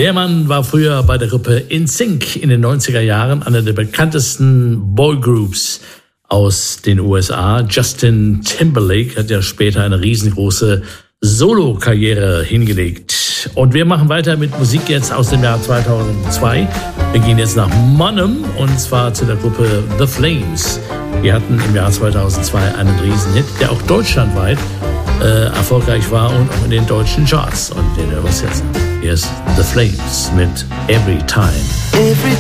Der Mann war früher bei der Gruppe NSYNC in den 90er Jahren, einer der bekanntesten Boygroups aus den USA. Justin Timberlake hat ja später eine riesengroße Solo-Karriere hingelegt. Und wir machen weiter mit Musik jetzt aus dem Jahr 2002. Wir gehen jetzt nach Monum und zwar zu der Gruppe The Flames. Die hatten im Jahr 2002 einen Riesenhit, der auch deutschlandweit erfolgreich war und auch in den deutschen Charts. Und den hören wir uns jetzt an. Hier ist The Flames mit Every Time. Every